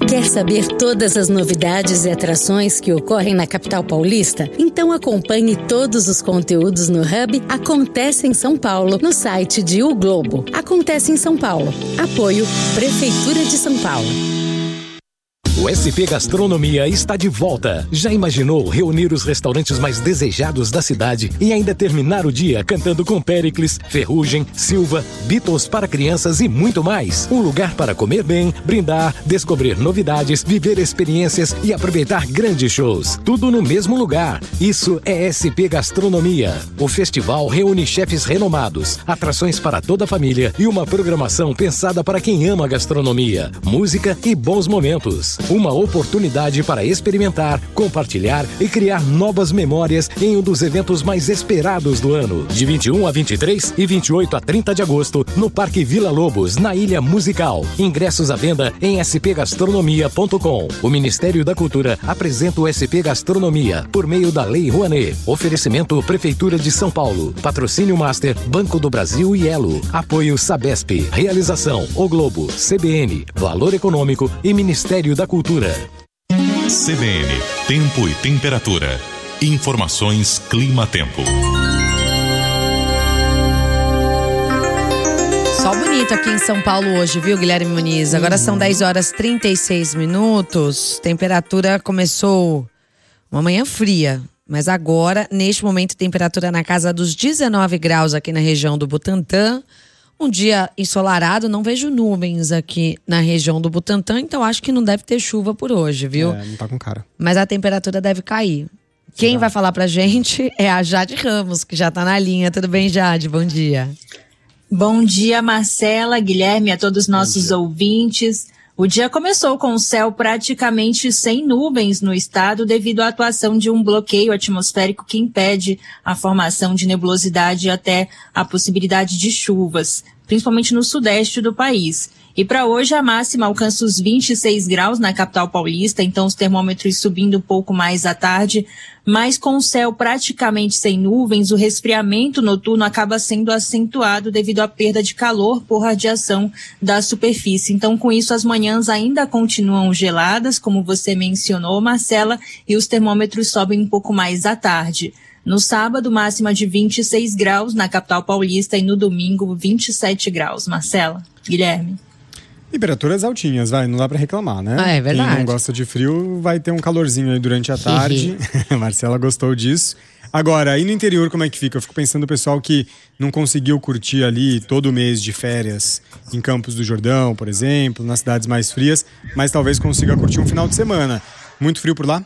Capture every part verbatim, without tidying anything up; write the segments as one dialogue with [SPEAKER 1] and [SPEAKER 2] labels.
[SPEAKER 1] Quer saber todas as novidades e atrações que ocorrem na capital paulista? Então acompanhe todos os conteúdos no Hub Acontece em São Paulo, no site de O Globo. Acontece em São Paulo. Apoio Prefeitura de São Paulo.
[SPEAKER 2] O S P Gastronomia está de volta. Já imaginou reunir os restaurantes mais desejados da cidade e ainda terminar o dia cantando com Péricles, Ferrugem, Silva, Beatles para crianças e muito mais? Um lugar para comer bem, brindar, descobrir novidades, viver experiências e aproveitar grandes shows. Tudo no mesmo lugar. Isso é S P Gastronomia. O festival reúne chefes renomados, atrações para toda a família e uma programação pensada para quem ama gastronomia, música e bons momentos. Uma oportunidade para experimentar, compartilhar e criar novas memórias em um dos eventos mais esperados do ano. De vinte e um a vinte e três e vinte e oito a trinta de agosto, no Parque Vila Lobos, na Ilha Musical. Ingressos à venda em s p gastronomia ponto com. O Ministério da Cultura apresenta o S P Gastronomia por meio da Lei Rouanet. Oferecimento Prefeitura de São Paulo. Patrocínio Master, Banco do Brasil e Elo. Apoio Sabesp. Realização O Globo, C B N, Valor Econômico e Ministério da Cultura.
[SPEAKER 3] C B N, Tempo e Temperatura. Informações Clima-Tempo.
[SPEAKER 4] Sol bonito aqui em São Paulo hoje, viu, Guilherme Muniz? Agora são dez horas e trinta e seis minutos. Temperatura começou uma manhã fria, mas agora, neste momento, temperatura na casa dos dezenove graus aqui na região do Butantã. Um dia ensolarado, não vejo nuvens aqui na região do Butantã, então acho que não deve ter chuva por hoje, viu?
[SPEAKER 5] É, não tá com cara.
[SPEAKER 4] Mas a temperatura deve cair. Quem vai falar pra gente é a Jade Ramos, que já tá na linha. Tudo bem, Jade? Bom dia.
[SPEAKER 6] Bom dia, Marcela, Guilherme, a todos os nossos ouvintes. O dia começou com o céu praticamente sem nuvens no estado devido à atuação de um bloqueio atmosférico que impede a formação de nebulosidade e até a possibilidade de chuvas, principalmente no sudeste do país. E para hoje a máxima alcança os vinte e seis graus na capital paulista, então os termômetros subindo um pouco mais à tarde, mas com o céu praticamente sem nuvens, o resfriamento noturno acaba sendo acentuado devido à perda de calor por radiação da superfície. Então, com isso, as manhãs ainda continuam geladas, como você mencionou, Marcela, e os termômetros sobem um pouco mais à tarde. No sábado, máxima de vinte e seis graus na capital paulista e no domingo, vinte e sete graus. Marcela, Guilherme.
[SPEAKER 5] Temperaturas altinhas, vai, não dá pra reclamar, né?
[SPEAKER 4] Ah, é verdade.
[SPEAKER 5] Quem não gosta de frio vai ter um calorzinho aí durante a tarde. A Marcela gostou disso. Agora, aí no interior como é que fica? Eu fico pensando no pessoal que não conseguiu curtir ali todo o mês de férias em Campos do Jordão, por exemplo, nas cidades mais frias, mas talvez consiga curtir um final de semana. Muito frio por lá?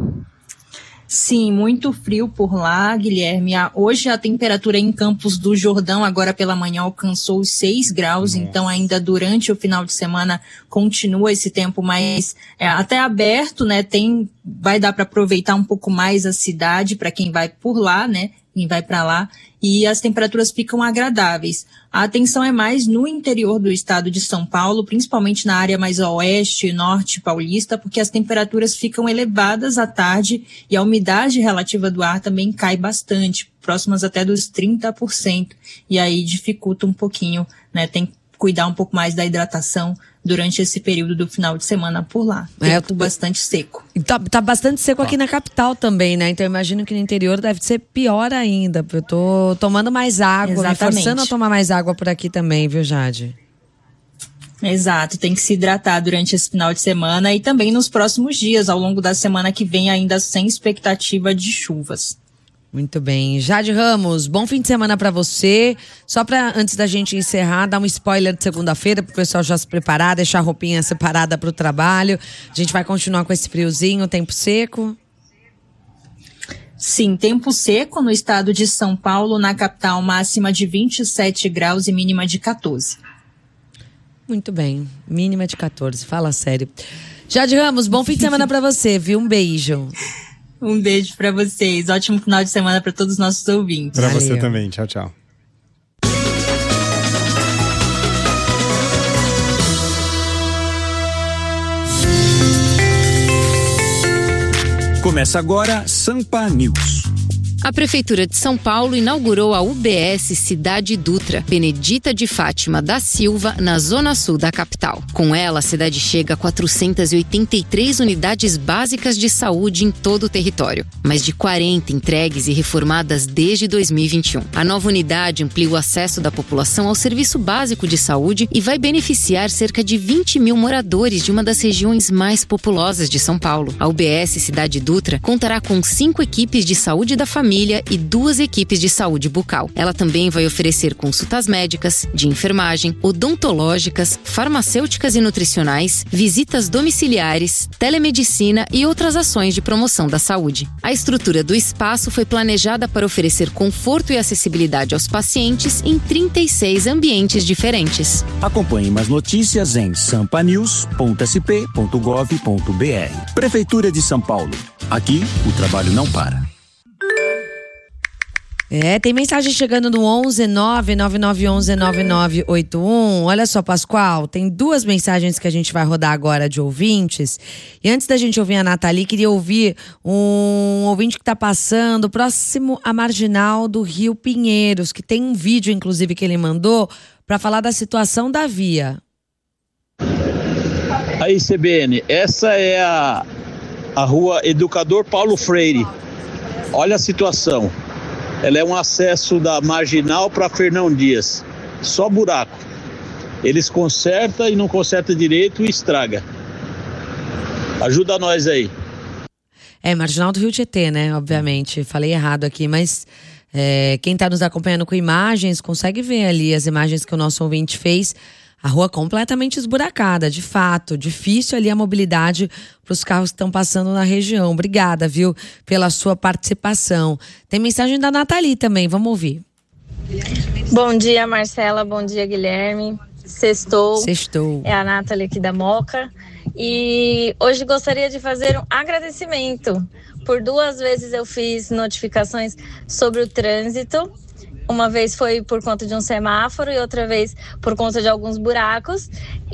[SPEAKER 6] Sim, muito frio por lá, Guilherme. Hoje a temperatura em Campos do Jordão, agora pela manhã, alcançou os seis graus, Nossa. Então ainda durante o final de semana continua esse tempo mais é, até aberto, né? Tem, vai dar para aproveitar um pouco mais a cidade para quem vai por lá, né? Quem vai para lá, e as temperaturas ficam agradáveis. A atenção é mais no interior do estado de São Paulo, principalmente na área mais oeste e norte paulista, porque as temperaturas ficam elevadas à tarde e a umidade relativa do ar também cai bastante, próximas até dos trinta por cento, e aí dificulta um pouquinho, né? Tem que cuidar um pouco mais da hidratação durante esse período do final de semana por lá. Tempo é, tô... bastante seco.
[SPEAKER 4] Tá, tá bastante seco aqui na capital também, né? Então eu imagino que no interior deve ser pior ainda. Eu tô tomando mais água, Exatamente. me forçando a tomar mais água por aqui também, viu, Jade?
[SPEAKER 6] Exato, tem que se hidratar durante esse final de semana e também nos próximos dias, ao longo da semana que vem, ainda sem expectativa de chuvas.
[SPEAKER 4] Muito bem. Jade Ramos, bom fim de semana pra você. Só pra, antes da gente encerrar, dar um spoiler de segunda-feira pro pessoal já se preparar, deixar a roupinha separada pro trabalho. A gente vai continuar com esse friozinho, tempo seco?
[SPEAKER 6] Sim, tempo seco no estado de São Paulo, na capital, máxima de vinte e sete graus e mínima de quatorze.
[SPEAKER 4] Muito bem, mínima de quatorze, fala sério. Jade Ramos, bom fim de semana pra você, viu? Um beijo.
[SPEAKER 6] Um beijo pra vocês. Ótimo final de semana pra todos os nossos ouvintes.
[SPEAKER 5] Pra você também. Tchau, tchau.
[SPEAKER 7] Começa agora Sampa News. A Prefeitura de São Paulo inaugurou a U B S Cidade Dutra, Benedita de Fátima da Silva, na zona sul da capital. Com ela, a cidade chega a quatrocentas e oitenta e três unidades básicas de saúde em todo o território, mais de quarenta entregues e reformadas desde dois mil e vinte e um. A nova unidade amplia o acesso da população ao serviço básico de saúde e vai beneficiar cerca de vinte mil moradores de uma das regiões mais populosas de São Paulo. A U B S Cidade Dutra contará com cinco equipes de saúde da família e duas equipes de saúde bucal. Ela também vai oferecer consultas médicas, de enfermagem, odontológicas, farmacêuticas e nutricionais, visitas domiciliares, telemedicina e outras ações de promoção da saúde. A estrutura do espaço foi planejada para oferecer conforto e acessibilidade aos pacientes em trinta e seis ambientes diferentes.
[SPEAKER 8] Acompanhe mais notícias em sampa news ponto s p ponto gov ponto b r. Prefeitura de São Paulo. Aqui, o trabalho não para.
[SPEAKER 4] É, tem mensagem chegando no onze nove nove nove onze nove nove oito um. Olha só, Pascoal, tem duas mensagens que a gente vai rodar agora de ouvintes. E antes da gente ouvir a Nathalie, queria ouvir um ouvinte que está passando próximo à marginal do Rio Pinheiros, que tem um vídeo, inclusive, que ele mandou para falar da situação da via.
[SPEAKER 9] Aí, C B N, essa é a, a rua Educador Paulo Freire. Olha a situação. Ela é um acesso da Marginal para Fernão Dias. Só buraco. Eles consertam e não consertam direito e estraga. Ajuda nós aí.
[SPEAKER 4] É, Marginal do Rio Tietê, né? Obviamente. Falei errado aqui, mas é, quem está nos acompanhando com imagens consegue ver ali as imagens que o nosso ouvinte fez. A rua completamente esburacada, de fato. Difícil ali a mobilidade para os carros que estão passando na região. Obrigada, viu, pela sua participação. Tem mensagem da Nathalie também, vamos ouvir.
[SPEAKER 10] Bom dia, Marcela. Bom dia, Guilherme. Sextou.
[SPEAKER 4] Sextou.
[SPEAKER 10] É a Nathalie aqui da Moca. E hoje gostaria de fazer um agradecimento. Por duas vezes eu fiz notificações sobre o trânsito. Uma vez foi por conta de um semáforo e outra vez por conta de alguns buracos.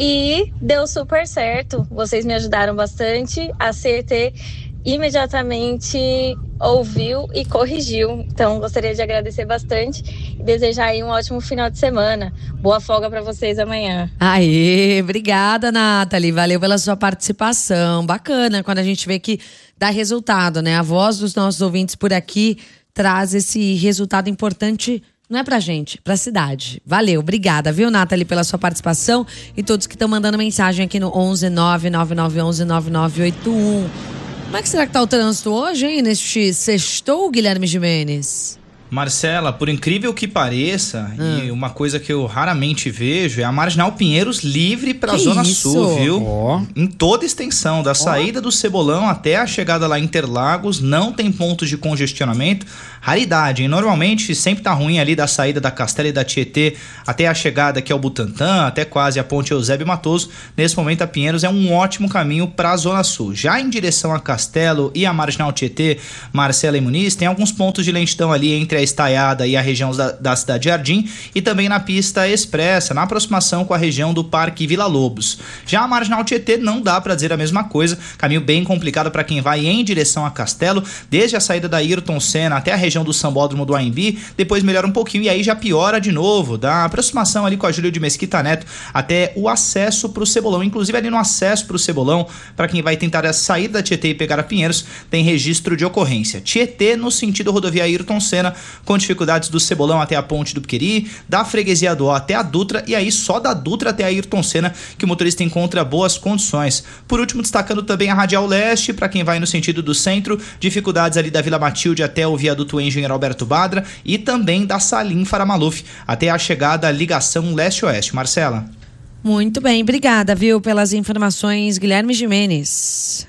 [SPEAKER 10] E deu super certo. Vocês me ajudaram bastante. A C T imediatamente ouviu e corrigiu. Então, gostaria de agradecer bastante e desejar aí um ótimo final de semana. Boa folga para vocês amanhã.
[SPEAKER 4] Aê, obrigada, Nathalie. Valeu pela sua participação. Bacana quando a gente vê que dá resultado, né? A voz dos nossos ouvintes por aqui traz esse resultado importante, não é pra gente, pra cidade. Valeu, obrigada, viu, Nathalie, pela sua participação e todos que estão mandando mensagem aqui no onze nove nove nove onze nove nove oito um. Como é que será que tá o trânsito hoje, hein, neste sextou, Guilherme Gimenez?
[SPEAKER 11] Marcela, por incrível que pareça, hum. e uma coisa que eu raramente vejo, é a Marginal Pinheiros livre para a Zona isso? Sul, viu? Oh. Em toda extensão, da oh. saída do Cebolão até a chegada lá em Interlagos, não tem pontos de congestionamento. Raridade, hein? Normalmente sempre tá ruim ali da saída da Castela e da Tietê até a chegada aqui ao Butantã, até quase a ponte Eusébio Matoso. Nesse momento a Pinheiros é um ótimo caminho para a Zona Sul. Já em direção a Castelo e a Marginal Tietê, Marcela e Muniz, tem alguns pontos de lentidão ali entre a Estaiada e a região da, da Cidade Jardim e também na pista expressa, na aproximação com a região do Parque Vila Lobos. Já a Marginal Tietê não dá para dizer a mesma coisa, caminho bem complicado para quem vai em direção a Castelo, desde a saída da Ayrton Senna até a região do Sambódromo do Anhembi, depois melhora um pouquinho e aí já piora de novo, da aproximação ali com a Júlio de Mesquita Neto até o acesso pro Cebolão, inclusive ali no acesso pro Cebolão, para quem vai tentar sair da Tietê e pegar a Pinheiros, tem registro de ocorrência. Tietê no sentido rodovia Ayrton Senna, com dificuldades do Cebolão até a Ponte do Piqueri, da Freguesia do Ó até a Dutra e aí só da Dutra até a Ayrton Senna que o motorista encontra boas condições. Por último, destacando também a Radial Leste, para quem vai no sentido do centro, dificuldades ali da Vila Matilde até o viaduto Engenheiro Alberto Badra e também da Salim Faramaluf até a chegada à ligação leste-oeste. Marcela.
[SPEAKER 4] Muito bem, obrigada, viu, pelas informações, Guilherme Gimenez.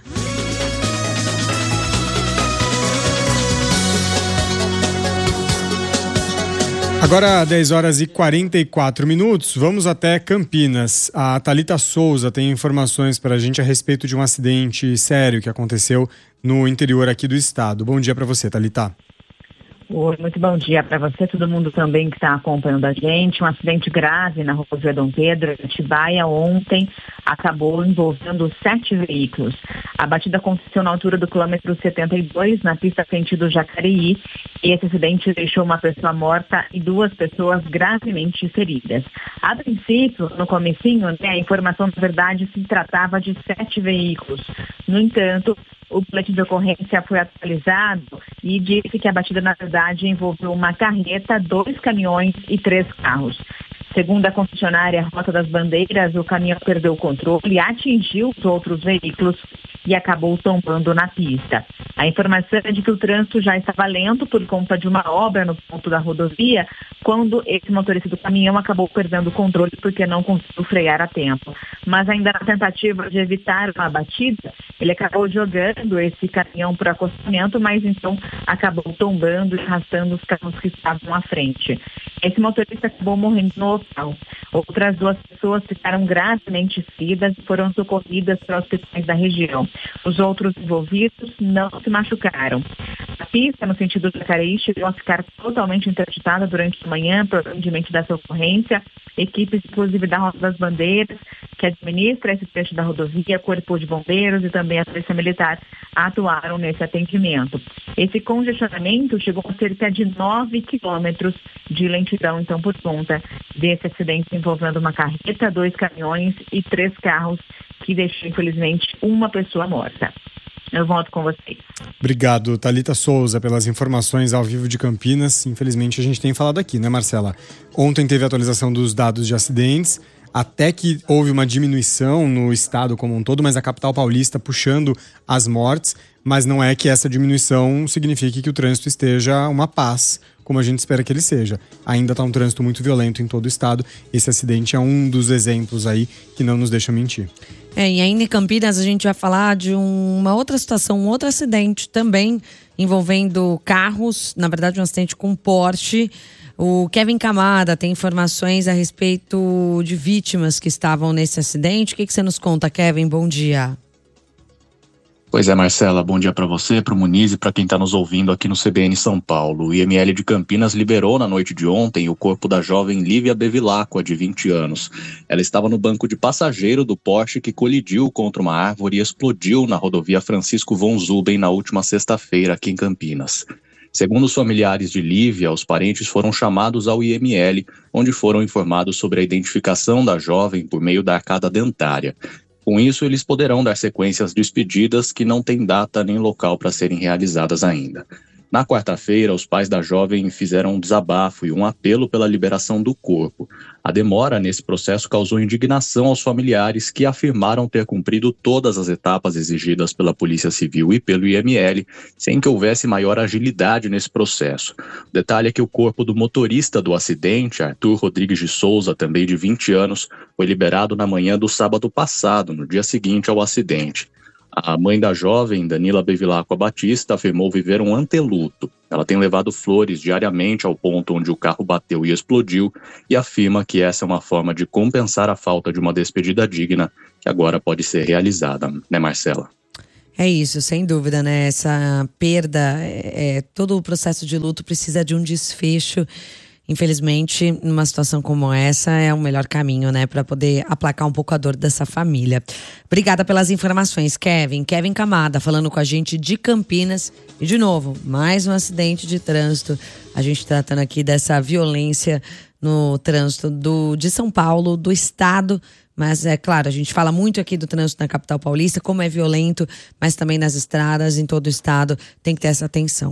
[SPEAKER 5] Agora, dez horas e quarenta e quatro minutos, vamos até Campinas. A Thalita Souza tem informações para a gente a respeito de um acidente sério que aconteceu no interior aqui do estado. Bom dia para você, Thalita.
[SPEAKER 12] Oi, muito bom dia para você, todo mundo também que está acompanhando a gente. Um acidente grave na rodovia Dom Pedro, em Atibaia, ontem, acabou envolvendo sete veículos. A batida aconteceu na altura do quilômetro setenta e dois, na pista sentido Jacareí, e esse acidente deixou uma pessoa morta e duas pessoas gravemente feridas. A princípio, no comecinho, né, a informação, na verdade, se tratava de sete veículos. No entanto, o boletim de ocorrência foi atualizado e disse que a batida, na verdade, envolveu uma carreta, dois caminhões e três carros. Segundo a concessionária Rota das Bandeiras, o caminhão perdeu o controle, atingiu os outros veículos e acabou tombando na pista. A informação é de que o trânsito já estava lento por conta de uma obra no ponto da rodovia, quando esse motorista do caminhão acabou perdendo o controle porque não conseguiu frear a tempo. Mas ainda na tentativa de evitar uma batida, ele acabou jogando esse caminhão para o acostamento, mas então acabou tombando e arrastando os carros que estavam à frente. Esse motorista acabou morrendo no local. Outras duas pessoas ficaram gravemente feridas e foram socorridas para hospitais da região. Os outros envolvidos não se machucaram. A pista, no sentido do Jacareí, chegou a ficar totalmente interditada durante a manhã, provavelmente dessa ocorrência. Equipes, inclusive, da Rota das Bandeiras, que administra esse trecho da rodovia, Corpo de Bombeiros e também a Polícia Militar atuaram nesse atendimento. Esse congestionamento chegou a cerca de nove quilômetros de lentidão, então, por conta desse acidente envolvendo uma carreta, dois caminhões e três carros, que deixou, infelizmente, uma pessoa morta. Eu volto com vocês.
[SPEAKER 5] Obrigado, Thalita Souza, pelas informações ao vivo de Campinas. Infelizmente, a gente tem falado aqui, né, Marcela? Ontem teve a atualização dos dados de acidentes, até que houve uma diminuição no estado como um todo, mas a capital paulista puxando as mortes, mas não é que essa diminuição signifique que o trânsito esteja uma paz, como a gente espera que ele seja. Ainda está um trânsito muito violento em todo o estado. Esse acidente é um dos exemplos aí que não nos deixa mentir.
[SPEAKER 4] É, e ainda em Campinas a gente vai falar de uma outra situação, um outro acidente também envolvendo carros, na verdade um acidente com Porsche. O Kevin Camada tem informações a respeito de vítimas que estavam nesse acidente. O que, que você nos conta, Kevin? Bom dia.
[SPEAKER 13] Pois é, Marcela, bom dia para você, para o Muniz e para quem está nos ouvindo aqui no C B N São Paulo. O I M L de Campinas liberou na noite de ontem o corpo da jovem Lívia Bevilacqua, de vinte anos. Ela estava no banco de passageiro do Porsche que colidiu contra uma árvore e explodiu na rodovia Francisco von Zuben na última sexta-feira aqui em Campinas. Segundo os familiares de Lívia, os parentes foram chamados ao I M L, onde foram informados sobre a identificação da jovem por meio da arcada dentária. Com isso, eles poderão dar sequência às despedidas que não têm data nem local para serem realizadas ainda. Na quarta-feira, os pais da jovem fizeram um desabafo e um apelo pela liberação do corpo. A demora nesse processo causou indignação aos familiares, que afirmaram ter cumprido todas as etapas exigidas pela Polícia Civil e pelo I M L, sem que houvesse maior agilidade nesse processo. O detalhe é que o corpo do motorista do acidente, Arthur Rodrigues de Souza, também de vinte anos, foi liberado na manhã do sábado passado, no dia seguinte ao acidente. A mãe da jovem, Danila Bevilacqua Batista, afirmou viver um anteluto. Ela tem levado flores diariamente ao ponto onde o carro bateu e explodiu e afirma que essa é uma forma de compensar a falta de uma despedida digna que agora pode ser realizada, né, Marcela?
[SPEAKER 4] É isso, sem dúvida, né? Essa perda, é, é, todo o processo de luto precisa de um desfecho. Infelizmente, numa situação como essa, é o melhor caminho, né, para poder aplacar um pouco a dor dessa família. Obrigada pelas informações, Kevin. Kevin Camada falando com a gente de Campinas. E, de novo, mais um acidente de trânsito. A gente tratando aqui dessa violência no trânsito do, de São Paulo, do estado. Mas, é claro, a gente fala muito aqui do trânsito na capital paulista, como é violento, mas também nas estradas, em todo o estado, tem que ter essa atenção.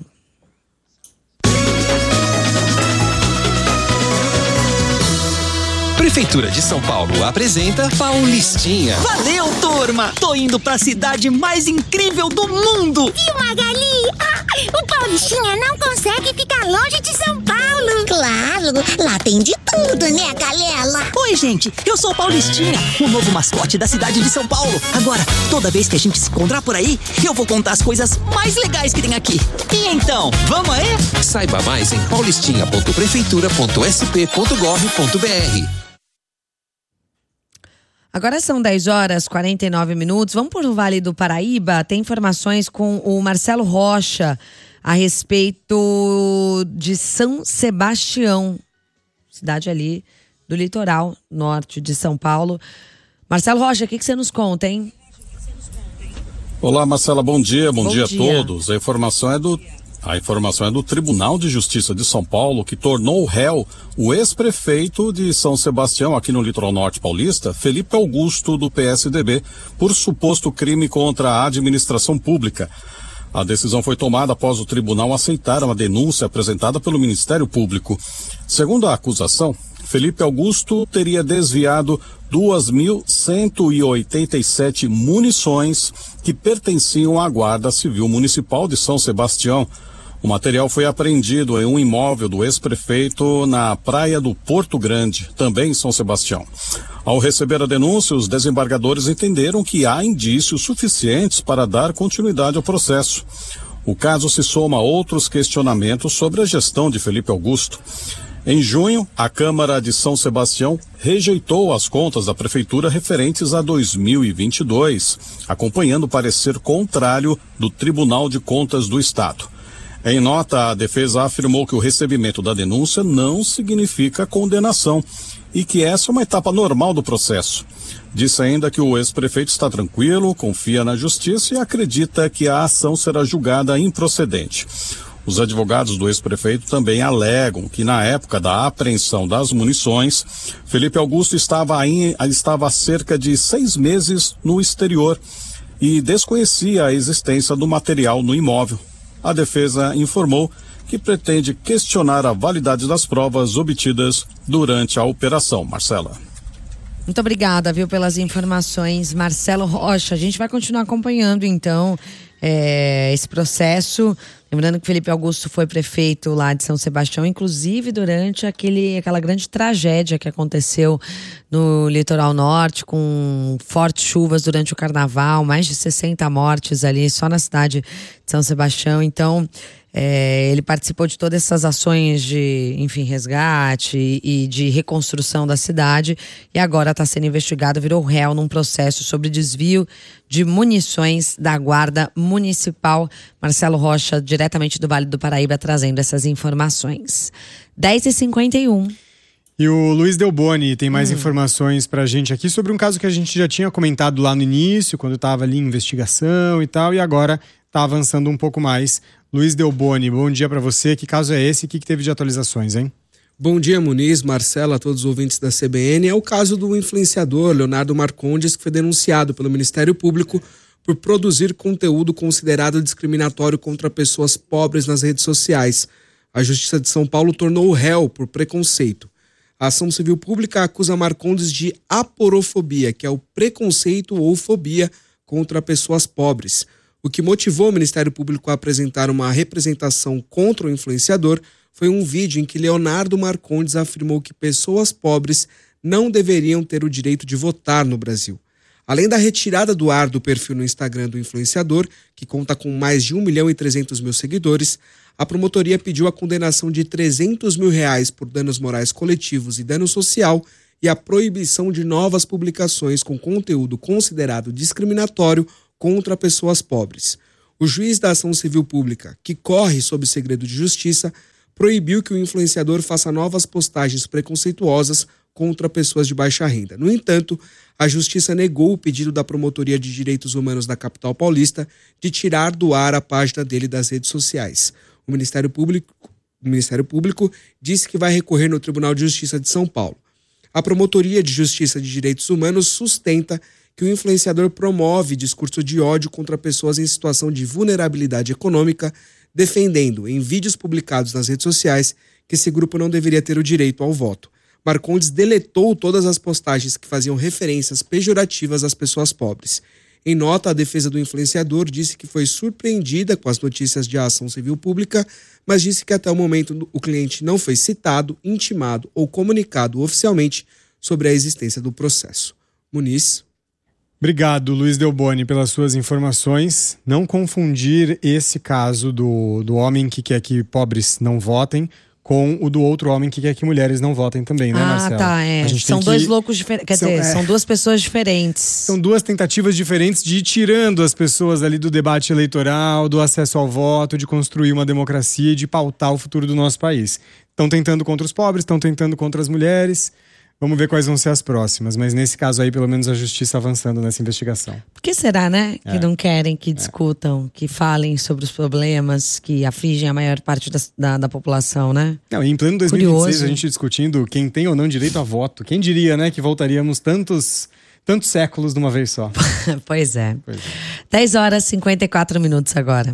[SPEAKER 14] Prefeitura de São Paulo apresenta Paulistinha.
[SPEAKER 15] Valeu, turma! Tô indo pra cidade mais incrível do mundo!
[SPEAKER 16] Viu, Magali? Ah, o Paulistinha não consegue ficar longe de São Paulo! Claro, lá tem de tudo, né, galera?
[SPEAKER 15] Oi, gente, eu sou o Paulistinha, o novo mascote da cidade de São Paulo. Agora, toda vez que a gente se encontrar por aí, eu vou contar as coisas mais legais que tem aqui. E então, vamos aí?
[SPEAKER 14] Saiba mais em paulistinha ponto prefeitura ponto s p ponto gov ponto b r.
[SPEAKER 4] Agora são dez horas e quarenta e nove minutos. Vamos para o Vale do Paraíba. Tem informações com o Marcelo Rocha. a respeito de São Sebastião, cidade ali do litoral norte de São Paulo. Marcelo Rocha, o que, que você nos conta, hein?
[SPEAKER 17] Olá, Marcela, bom dia, bom, bom dia, dia a todos. A informação é do A informação é do Tribunal de Justiça de São Paulo, que tornou réu o ex-prefeito de São Sebastião, aqui no litoral norte paulista, Felipe Augusto, do P S D B, por suposto crime contra a administração pública. A decisão foi tomada após o tribunal aceitar uma denúncia apresentada pelo Ministério Público. Segundo a acusação, Felipe Augusto teria desviado duas mil cento e oitenta e sete munições que pertenciam à Guarda Civil Municipal de São Sebastião. O material foi apreendido em um imóvel do ex-prefeito na praia do Porto Grande, também em São Sebastião. Ao receber a denúncia, os desembargadores entenderam que há indícios suficientes para dar continuidade ao processo. O caso se soma a outros questionamentos sobre a gestão de Felipe Augusto. Em junho, a Câmara de São Sebastião rejeitou as contas da Prefeitura referentes a dois mil e vinte e dois, acompanhando o parecer contrário do Tribunal de Contas do Estado. Em nota, a defesa afirmou que o recebimento da denúncia não significa condenação e que essa é uma etapa normal do processo. Disse ainda que o ex-prefeito está tranquilo, confia na justiça e acredita que a ação será julgada improcedente. Os advogados do ex-prefeito também alegam que na época da apreensão das munições, Felipe Augusto estava, em, estava há cerca de seis meses no exterior e desconhecia a existência do material no imóvel. A defesa informou que pretende questionar a validade das provas obtidas durante a operação. Marcela.
[SPEAKER 4] Muito obrigada, viu, pelas informações, Marcelo Rocha. A gente vai continuar acompanhando, então, é, esse processo. Lembrando que Felipe Augusto foi prefeito lá de São Sebastião, inclusive durante aquele, aquela grande tragédia que aconteceu no litoral norte, com fortes chuvas durante o carnaval, mais de sessenta mortes ali só na cidade de São Sebastião. Então, é, ele participou de todas essas ações de, enfim, resgate e, e de reconstrução da cidade, e agora está sendo investigado, virou réu num processo sobre desvio de munições da Guarda Municipal. Marcelo Rocha, diretamente do Vale do Paraíba, trazendo essas informações. dez e cinquenta e um.
[SPEAKER 5] E o Luiz Delboni tem mais
[SPEAKER 4] hum.
[SPEAKER 5] informações pra gente aqui sobre um caso que a gente já tinha comentado lá no início, quando estava ali em investigação e tal, e agora está avançando um pouco mais. Luiz Delboni, bom dia para você. Que caso é esse? O que, que teve de atualizações, hein?
[SPEAKER 18] Bom dia, Muniz, Marcela, a todos os ouvintes da C B N. É o caso do influenciador Leonardo Marcondes, que foi denunciado pelo Ministério Público por produzir conteúdo considerado discriminatório contra pessoas pobres nas redes sociais. A Justiça de São Paulo tornou o réu por preconceito. A ação civil pública acusa Marcondes de aporofobia, que é o preconceito ou fobia contra pessoas pobres. O que motivou o Ministério Público a apresentar uma representação contra o influenciador foi um vídeo em que Leonardo Marcondes afirmou que pessoas pobres não deveriam ter o direito de votar no Brasil. Além da retirada do ar do perfil no Instagram do influenciador, que conta com mais de um milhão e trezentos mil seguidores, a promotoria pediu a condenação de trezentos mil reais por danos morais coletivos e dano social e a proibição de novas publicações com conteúdo considerado discriminatório contra pessoas pobres. O juiz da ação civil pública, que corre sob segredo de justiça, proibiu que o influenciador faça novas postagens preconceituosas contra pessoas de baixa renda. No entanto, a Justiça negou o pedido da Promotoria de Direitos Humanos da capital paulista de tirar do ar a página dele das redes sociais. O Ministério Público, o Ministério Público disse que vai recorrer no Tribunal de Justiça de São Paulo. A Promotoria de Justiça de Direitos Humanos sustenta que o influenciador promove discurso de ódio contra pessoas em situação de vulnerabilidade econômica, defendendo, em vídeos publicados nas redes sociais, que esse grupo não deveria ter o direito ao voto. Marcondes deletou todas as postagens que faziam referências pejorativas às pessoas pobres. Em nota, a defesa do influenciador disse que foi surpreendida com as notícias de ação civil pública, mas disse que até o momento o cliente não foi citado, intimado ou comunicado oficialmente sobre a existência do processo. Muniz.
[SPEAKER 5] Obrigado, Luiz Delboni, pelas suas informações. Não confundir esse caso do, do homem que quer que pobres não votem com o do outro homem que quer que mulheres não votem também, né,
[SPEAKER 4] ah,
[SPEAKER 5] Marcela?
[SPEAKER 4] Ah, tá, é. São dois que... loucos diferentes. Quer são, dizer, é... são duas pessoas diferentes.
[SPEAKER 5] São duas tentativas diferentes de ir tirando as pessoas ali do debate eleitoral, do acesso ao voto, de construir uma democracia e de pautar o futuro do nosso país. Estão tentando contra os pobres, estão tentando contra as mulheres. Vamos ver quais vão ser as próximas. Mas nesse caso aí, pelo menos a justiça avançando nessa investigação.
[SPEAKER 4] Por que será, né? Que
[SPEAKER 5] é.
[SPEAKER 4] não querem que discutam, é. que falem sobre os problemas que afligem a maior parte da, da, da população, né?
[SPEAKER 5] Não, e em pleno dois mil e vinte e seis, a gente discutindo quem tem ou não direito a voto. Quem diria, né, que voltaríamos tantos, tantos séculos de uma vez só.
[SPEAKER 4] Pois é.
[SPEAKER 5] Pois é.
[SPEAKER 4] dez horas e cinquenta e quatro minutos agora.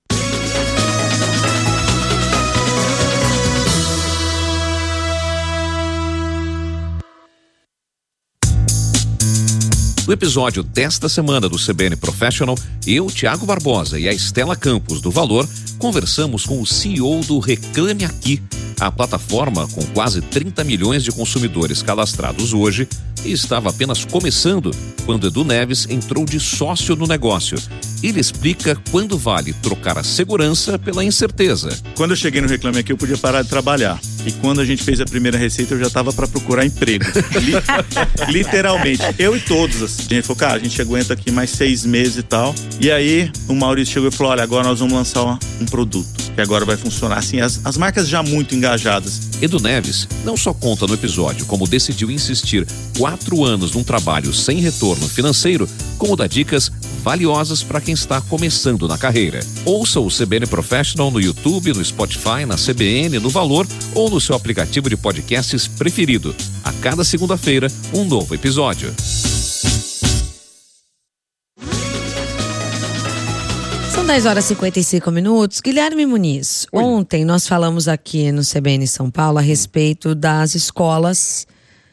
[SPEAKER 14] No episódio desta semana do C B N Professional, eu, Thiago Barbosa e a Estela Campos do Valor conversamos com o C E O do Reclame Aqui, a plataforma com quase trinta milhões de consumidores cadastrados hoje e estava apenas começando quando Edu Neves entrou de sócio no negócio. Ele explica quando vale trocar a segurança pela incerteza.
[SPEAKER 19] Quando eu cheguei no Reclame Aqui, eu podia parar de trabalhar. E quando a gente fez a primeira receita, eu já estava para procurar emprego. Literalmente. Eu e todos. Assim. A gente falou, cara, a gente aguenta aqui mais seis meses e tal. E aí, o Maurício chegou e falou, olha, agora nós vamos lançar um produto. Que agora vai funcionar. Assim, as, as marcas já muito engajadas.
[SPEAKER 14] Edu Neves não só conta no episódio como decidiu insistir quatro anos num trabalho sem retorno financeiro, como dá dicas valiosas para quem está começando na carreira. Ouça o C B N Professional no YouTube, no Spotify, na C B N, no Valor ou no seu aplicativo de podcasts preferido. A cada segunda-feira, um novo episódio.
[SPEAKER 4] São dez horas e cinquenta e cinco minutos. Guilherme Muniz, Oi. Ontem nós falamos aqui no C B N São Paulo a respeito das escolas,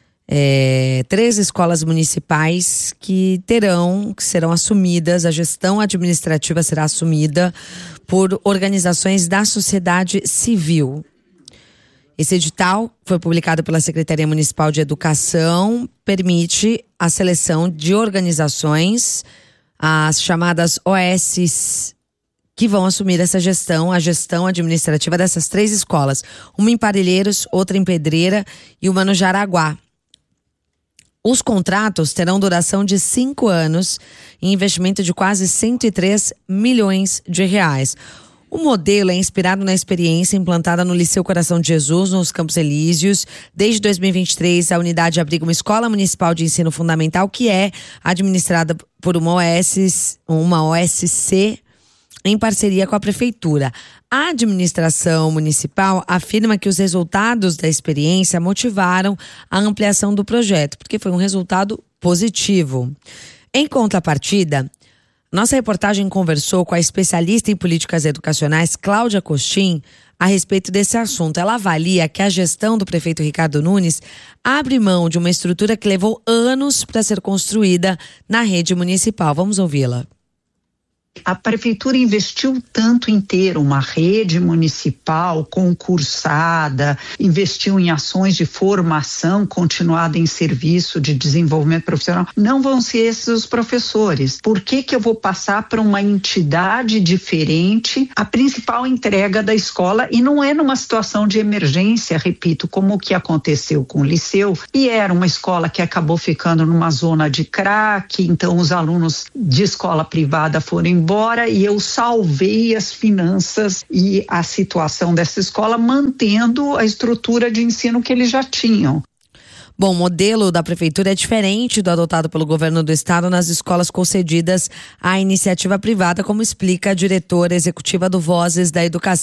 [SPEAKER 4] é, três escolas municipais que terão, que serão assumidas, a gestão administrativa será assumida por organizações da sociedade civil. Esse edital foi publicado pela Secretaria Municipal de Educação, permite a seleção de organizações, as chamadas O S, que vão assumir essa gestão, a gestão administrativa dessas três escolas. Uma em Parelheiros, outra em Pedreira e uma no Jaraguá. Os contratos terão duração de cinco anos e investimento de quase cento e três milhões de reais. O modelo é inspirado na experiência implantada no Liceu Coração de Jesus, nos Campos Elíseos. Desde dois mil e vinte e três, a unidade abriga uma escola municipal de ensino fundamental que é administrada por uma O S, uma O S C em parceria com a Prefeitura. A administração municipal afirma que os resultados da experiência motivaram a ampliação do projeto, porque foi um resultado positivo. Em contrapartida, nossa reportagem conversou com a especialista em políticas educacionais, Cláudia Costin, a respeito desse assunto. Ela avalia que a gestão do prefeito Ricardo Nunes abre mão de uma estrutura que levou anos para ser construída na rede municipal. Vamos ouvi-la.
[SPEAKER 20] A prefeitura investiu tanto em ter uma rede municipal concursada, investiu em ações de formação continuada em serviço de desenvolvimento profissional. Não vão ser esses os professores. Por que que eu vou passar para uma entidade diferente a principal entrega da escola? E não é numa situação de emergência, repito, como o que aconteceu com o Liceu, e era uma escola que acabou ficando numa zona de crack, então os alunos de escola privada foram embora. Embora e eu salvei as finanças e a situação dessa escola mantendo a estrutura de ensino que eles já tinham.
[SPEAKER 4] Bom, o modelo da prefeitura é diferente do adotado pelo governo do estado nas escolas concedidas à iniciativa privada, como explica a diretora executiva do Vozes da Educação,